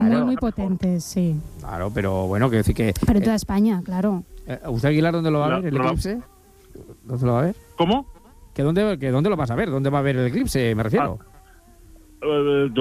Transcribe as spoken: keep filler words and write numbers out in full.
Muy, muy potentes, sí. Claro, pero bueno, quiero decir que... Pero en toda España, claro. Eh, ¿Usted, Aguilar, dónde lo va a La- ver, el la- eclipse? ¿Dónde lo va a ver? ¿Cómo? ¿Que dónde, que ¿Dónde lo vas a ver? ¿Dónde va a ver el eclipse, me refiero? Eh,